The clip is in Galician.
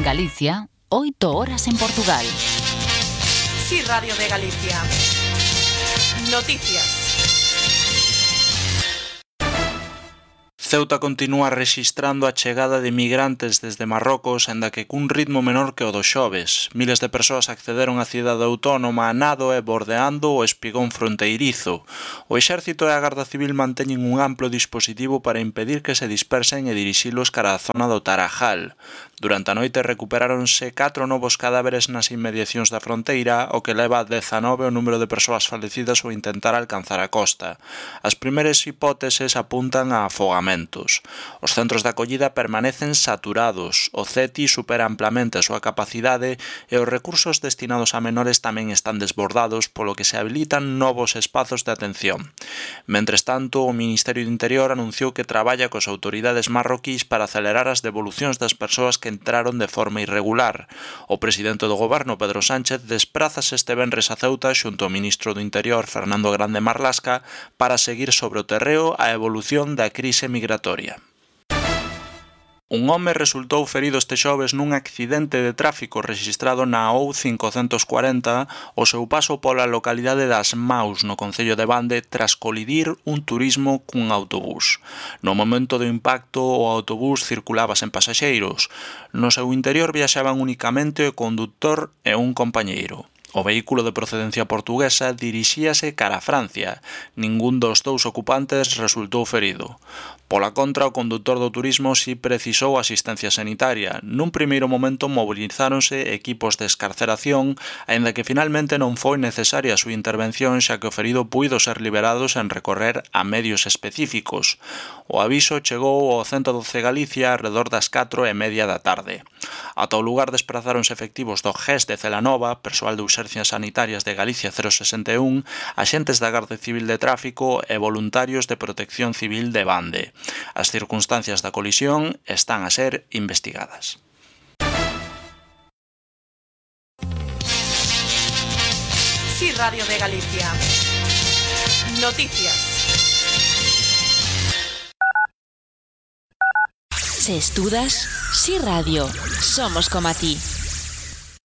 en Galicia, 8 horas en Portugal. Sí, Radio de Galicia. Noticias. Ceuta continúa rexistrando a chegada de migrantes desde Marrocos, aínda que cun ritmo menor que o dos xoves. Miles de persoas accederon á cidade autónoma a nado e bordeando o espigón fronteirizo. O Exército e a Garda Civil manteñen un amplo dispositivo para impedir que se dispersen e dirixilos cara á zona do Tarajal. Durante a noite recuperáronse 4 novos cadáveres nas inmediacións da fronteira, o que leva a 19 o número de persoas falecidas ao intentar alcanzar a costa. As primeiras hipóteses apuntan a afogamentos. Os centros de acollida permanecen saturados, o CETI supera amplamente a súa capacidade e os recursos destinados a menores tamén están desbordados, polo que se habilitan novos espazos de atención. Mentres tanto, o Ministerio do Interior anunciou que traballa coas autoridades marroquís para acelerar as devolucións das persoas que entraron de forma irregular. O presidente do goberno, Pedro Sánchez, desprázase este venres a Ceuta xunto ao ministro do Interior, Fernando Grande Marlasca, para seguir sobre o terreo a evolución da crise migratoria. Un home resultou ferido este xoves nun accidente de tráfico rexistrado na OU540 ao seu paso pola localidade das Maus, no concello de Bande, tras colidir un turismo cun autobús. No momento do impacto, o autobús circulaba sen pasaxeiros. No seu interior viaxaban unicamente o conductor e un compañeiro. O vehículo de procedencia portuguesa dirixíase cara a Francia. Ningún dos dous ocupantes resultou ferido. Pola contra, o condutor do turismo si precisou asistencia sanitaria. Nun primeiro momento mobilizáronse equipos de escarceración, aínda que finalmente non foi necesaria a súa intervención, xa que o ferido puido ser liberado sen recorrer a medios específicos. O aviso chegou ao 112 Galicia arredor das 4:30 da tarde. Ata o lugar desprazáronse efectivos do GES de Celanova, persoal de Urxencias Sanitarias de Galicia 061, axentes da Garda Civil de Tráfico e voluntarios de Protección Civil de Bande. As circunstancias da colisión están a ser investigadas. Sí, Radio de Galicia. Noticias. Se estudas, Sí Radio, somos como a ti.